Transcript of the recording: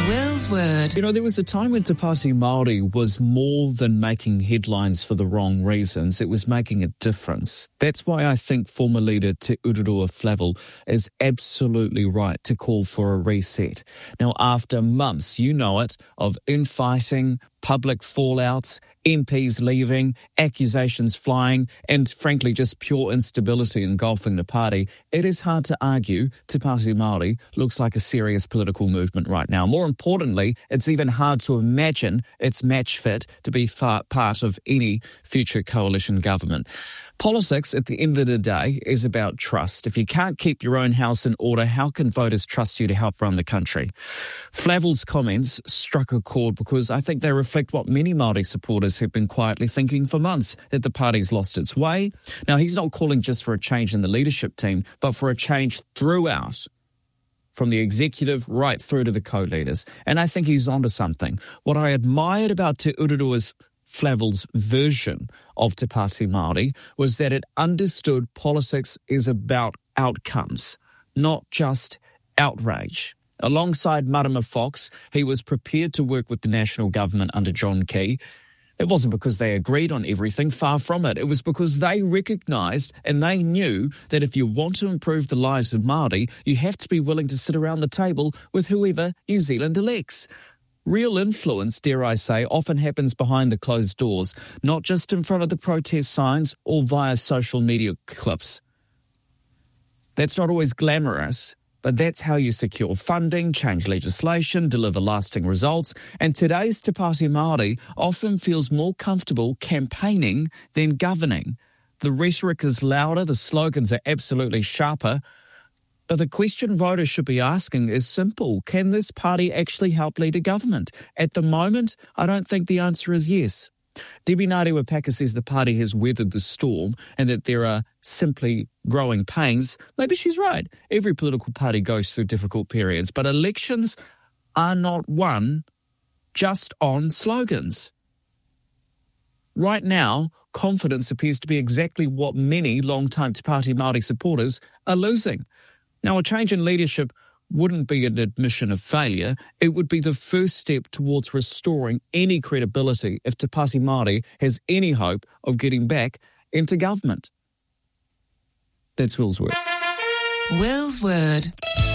Will's Word. You know, there was a time when Te Pāti Māori was more than making headlines for the wrong reasons. It was making a difference. That's why I think former leader Te Ururua Flavel is absolutely right to call for a reset. Now, after months, you know it, of infighting, public fallouts, MPs leaving, accusations flying, and frankly just pure instability engulfing the party, it is hard to argue Te Pāti Māori looks like a serious political movement right now. More importantly, it's even hard to imagine it's match fit to be part of any future coalition government. Politics, at the end of the day, is about trust. If you can't keep your own house in order, how can voters trust you to help run the country? Flavel's comments struck a chord because I think they reflect what many Māori supporters have been quietly thinking for months, that the party's lost its way. Now, he's not calling just for a change in the leadership team, but for a change throughout, from the executive right through to the co-leaders. And I think he's onto something. What I admired about Te Ururua's Flavel's version of Te Pāti Māori was that it understood politics is about outcomes, not just outrage. Alongside Marama Fox, he was prepared to work with the national government under John Key. It wasn't because they agreed on everything, far from it. It was because they recognised and they knew that if you want to improve the lives of Māori, you have to be willing to sit around the table with whoever New Zealand elects. Real influence, dare I say, often happens behind the closed doors, not just in front of the protest signs or via social media clips. That's not always glamorous, but that's how you secure funding, change legislation, deliver lasting results. And today's Te Pāti Māori often feels more comfortable campaigning than governing. The rhetoric is louder, the slogans are absolutely sharper. But the question voters should be asking is simple. Can this party actually help lead a government? At the moment, I don't think the answer is yes. Debbie Ngāti-Wapaka says the party has weathered the storm and that there are simply growing pains. Maybe she's right. Every political party goes through difficult periods, but elections are not won just on slogans. Right now, confidence appears to be exactly what many long-time Te Pāti Māori supporters are losing. Now, a change in leadership wouldn't be an admission of failure. It would be the first step towards restoring any credibility if Te Pāti Māori has any hope of getting back into government. That's Will's Word. Will's Word.